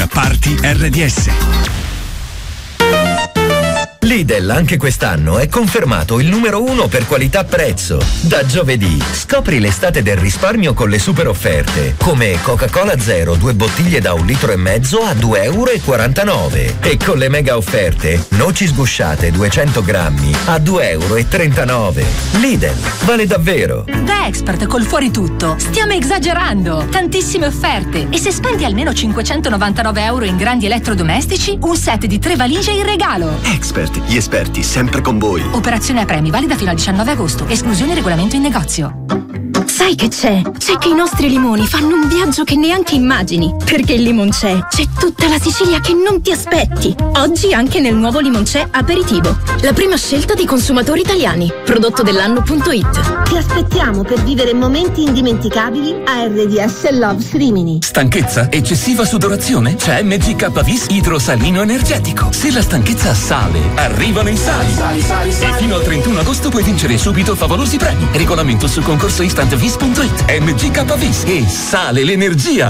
Party RDS. Lidl anche quest'anno è confermato il numero 1 per qualità-prezzo. Da giovedì scopri l'estate del risparmio con le super offerte, come Coca-Cola Zero 2 bottiglie da 1,5 litri a €2,49 e con le mega offerte noci sgusciate 200 grammi a €2,39. Lidl, vale davvero. Da Expert col fuori tutto stiamo esagerando, tantissime offerte, e se spendi almeno €599 in grandi elettrodomestici, un set di 3 valigie in regalo. Expert, gli esperti sempre con voi. Operazione a premi valida fino al 19 agosto. Esclusione regolamento in negozio. Sai che c'è? C'è che i nostri limoni fanno un viaggio che neanche immagini. Perché il Limonc'è c'è tutta la Sicilia che non ti aspetti. Oggi anche nel nuovo Limonc'è Aperitivo. La prima scelta dei consumatori italiani. Prodotto dell'anno.it. Ti aspettiamo per vivere momenti indimenticabili a RDS Love Rimini. Stanchezza? Eccessiva sudorazione? C'è MGK-Vis idrosalino energetico. Se la stanchezza sale, arrivano i sali. E fino al 31 agosto puoi vincere subito favolosi premi. Regolamento sul concorso instantvis.it. MGK-Vis e sale l'energia.